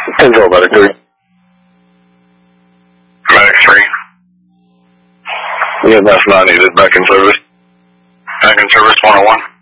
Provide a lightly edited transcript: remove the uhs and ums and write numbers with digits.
Control Medic 3. Medic 3. EMS not needed. Back in service. Back in service 101.